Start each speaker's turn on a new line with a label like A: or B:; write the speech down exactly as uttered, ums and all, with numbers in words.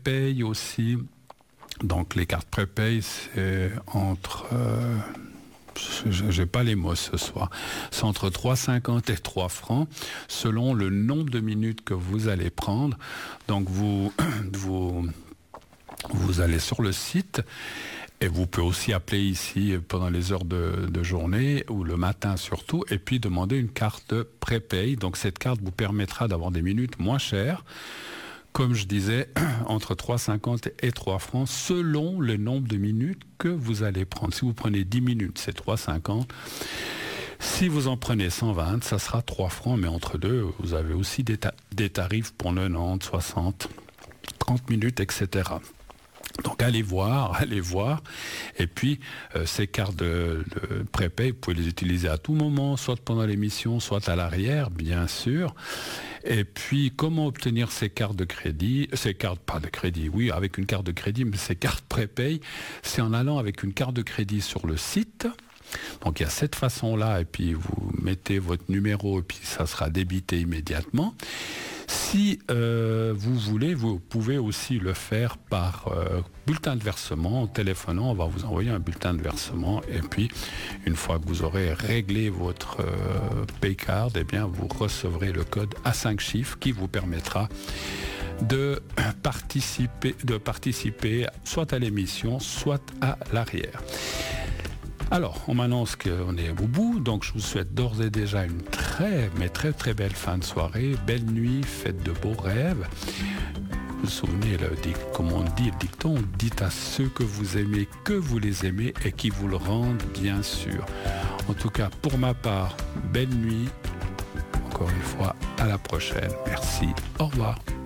A: prépay aussi. Donc les cartes prépay, c'est entre... Euh, je n'ai pas les mots ce soir. C'est entre trois euros cinquante et trois francs, selon le nombre de minutes que vous allez prendre. Donc vous, vous, vous allez sur le site et vous pouvez aussi appeler ici pendant les heures de, de journée ou le matin surtout, et puis demander une carte prépay. Donc cette carte vous permettra d'avoir des minutes moins chères. Comme je disais, entre trois euros cinquante et trois francs, selon le nombre de minutes que vous allez prendre. Si vous prenez dix minutes, c'est trois euros cinquante. Si vous en prenez cent vingt, ça sera trois francs, mais entre deux, vous avez aussi des, ta- des tarifs pour quatre-vingt-dix, soixante, trente minutes, et cetera. Donc allez voir, allez voir. Et puis, euh, ces cartes de, de prépay, vous pouvez les utiliser à tout moment, soit pendant l'émission, soit à l'arrière, bien sûr. Et puis, comment obtenir ces cartes de crédit, ces cartes, pas de crédit, oui, avec une carte de crédit, mais ces cartes prépay, c'est en allant avec une carte de crédit sur le site. Donc il y a cette façon-là, et puis vous mettez votre numéro, et puis ça sera débité immédiatement. Si euh, vous voulez, vous pouvez aussi le faire par euh, bulletin de versement. En téléphonant, on va vous envoyer un bulletin de versement. Et puis, une fois que vous aurez réglé votre euh, paycard, eh bien, vous recevrez le code à cinq chiffres qui vous permettra de participer, de participer soit à l'émission, soit à l'arrière. Alors, on m'annonce qu'on est au bout, donc je vous souhaite d'ores et déjà une très, mais très très belle fin de soirée, belle nuit, faites de beaux rêves. Vous vous souvenez, là, comme on dit le dicton, dites à ceux que vous aimez que vous les aimez et qui vous le rendent, bien sûr. En tout cas, pour ma part, belle nuit, encore une fois, à la prochaine. Merci, au revoir.